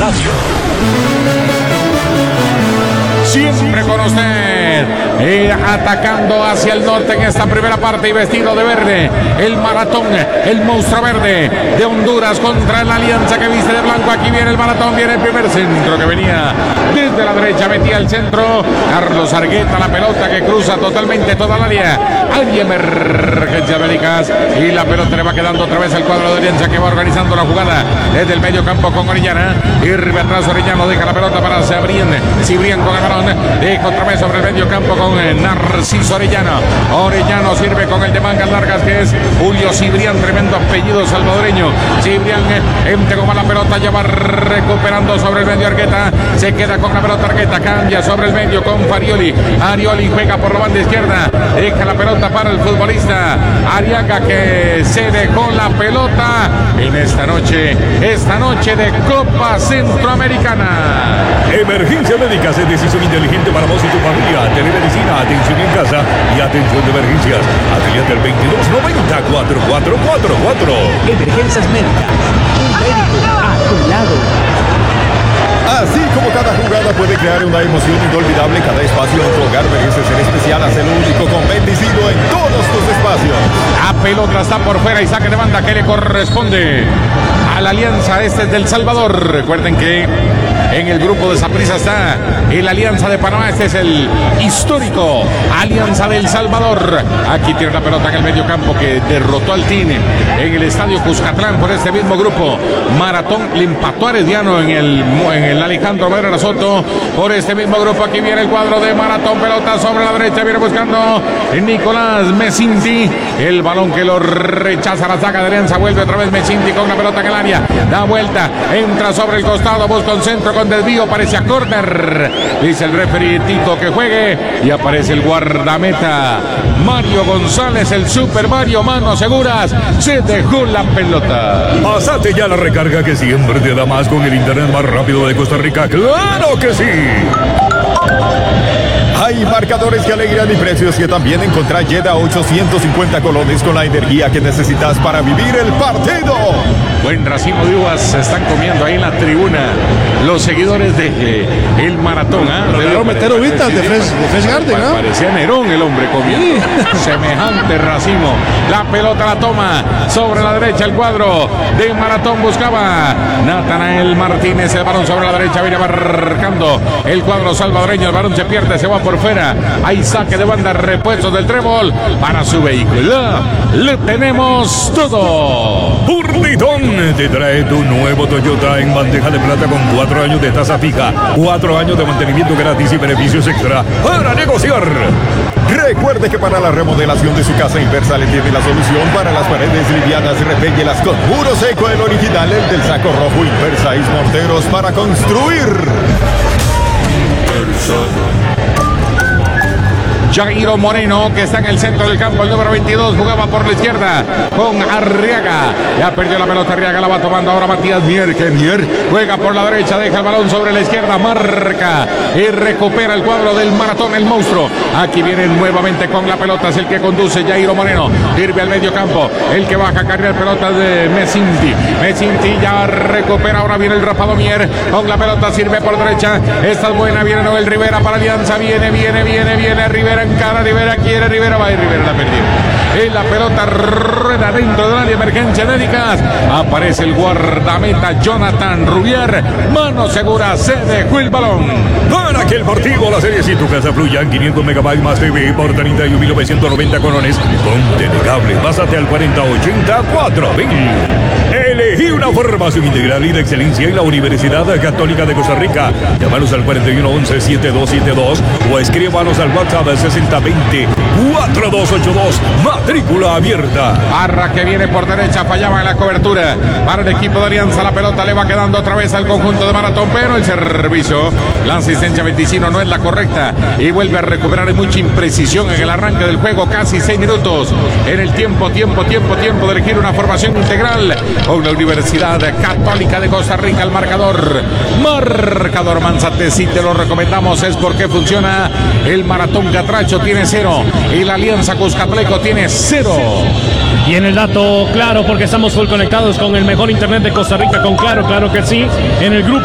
estadio. Siempre con usted, atacando hacia el norte en esta primera parte y vestido de verde, el Maratón, el monstruo verde de Honduras contra la Alianza que viste de blanco. Aquí viene el Maratón, viene el primer centro que venía desde la derecha, metía el centro, Carlos Argueta, la pelota que cruza totalmente toda el área emergencia médicas, y la pelota le va quedando otra vez al cuadro de Alianza que va organizando la jugada desde el medio campo con Orellana, y atrás Orellano deja la pelota para Cibrián con el balón, deja otra vez sobre el medio campo con Narciso Orellano sirve con el de mangas largas que es Julio Cibrián, tremendo apellido salvadoreño. Cibrián entregó la pelota, ya va recuperando sobre el medio Argueta, se queda con la pelota Argueta, cambia sobre el medio con Farioli, Arioli juega por la banda izquierda, deja la pelota para el futbolista Ariaga que se dejó la pelota en esta noche de Copa Centroamericana. Emergencia médica es decisión inteligente para vos y tu familia. Telemedicina, atención en casa y atención de emergencias. Afiliate al 2290-4444. Emergencias médicas. Un médico a tu lado. Así como cada jugada puede crear una emoción inolvidable, cada espacio en tu hogar merece ser especial. Hazlo único con Bendicido en todos tus espacios. La pelota está por fuera y saque de banda que le corresponde a la Alianza. Este es del Salvador. Recuerden que en el grupo de Saprissa está el Alianza de Panamá. Este es el histórico Alianza del Salvador. Aquí tiene la pelota en el medio campo que derrotó al Tine en el estadio Cuscatlán por este mismo grupo. Maratón le empató a Herediano en el Alejandro Herrera Soto por este mismo grupo. Aquí viene el cuadro de Maratón, pelota sobre la derecha, viene buscando Nicolás Mesinti, el balón que lo rechaza, la saca de Alianza, vuelve otra vez Mesinti con la pelota en el área, da vuelta, entra sobre el costado, busca un centro con desvío, parece a córner, dice el referee Tito que juegue, y aparece el guardameta Mario González, el Super Mario, manos seguras, se dejó la pelota. Pasate ya la recarga que siempre te da más con el internet más rápido de Costa Rica. ¡Claro que sí! Hay marcadores que alegran y precios que también encontrar. Llega a 850 colones con la energía que necesitas para vivir el partido. Buen racimo de uvas se están comiendo ahí en la tribuna los seguidores de el Maratón. Lograron meter uvitas de Fresh Garden, ¿no? Parecía Nerón el hombre comiendo semejante racimo. La pelota la toma sobre la derecha el cuadro de Maratón, buscaba Natanael Martínez, el balón sobre la derecha, viene marcando el cuadro salvadoreño, el balón se pierde, se va por fuera, hay saque de banda, repuesto del Trébol para su vehículo. Le tenemos todo. Burlitón te trae tu nuevo Toyota en bandeja de plata con 4 años de tasa fija, 4 años de mantenimiento gratis y beneficios extra para negociar. Recuerde que para la remodelación de su casa, Inversa le tiene la solución para las paredes livianas. Repéllelas con muro seco, el original, el del saco rojo. Inversa y morteros para construir. Jairo Moreno, que está en el centro del campo, el número 22, jugaba por la izquierda con Arriaga, ya perdió la pelota Arriaga, la va tomando ahora Matías Mier, que Mier juega por la derecha, deja el balón sobre la izquierda, marca y recupera el cuadro del Maratón, el monstruo. Aquí viene nuevamente con la pelota, es el que conduce Jairo Moreno, sirve al medio campo, el que baja a cargar pelota de Mesinti ya recupera, ahora viene el rapado Mier, con la pelota sirve por derecha, esta es buena, viene Noel Rivera para Alianza, viene Rivera, encara Rivera, quiere Rivera, va y Rivera la perdió. Y la pelota rueda dentro del área, emergencia médicas. Aparece el guardameta Jonathan Rubier. Mano segura, se dejó el balón. Para que el partido, la serie y tu casa fluyan, 500 megabytes más TV por 31.990 colones. Ponte de cable, pásate al 4080-4000. Elegí una formación integral y de excelencia en la Universidad Católica de Costa Rica. Llámanos al 4111-7272 o escríbanos al WhatsApp 6020-4282. Matrícula abierta. Barra que viene por derecha, fallaba en la cobertura para el equipo de Alianza. La pelota le va quedando otra vez al conjunto de Maratón, pero el servicio, la asistencia Venticino no es la correcta y vuelve a recuperar mucha imprecisión en el arranque del juego. Casi 6 minutos en el tiempo de elegir una formación integral con la Universidad Católica de Costa Rica. El marcador Manzate, si te lo recomendamos es porque funciona. El Maratón Catracho tiene 0 y la Alianza Cuscatleco tiene 0. Y en el dato, claro, porque estamos full conectados con el mejor internet de Costa Rica, con Claro que sí, en el grupo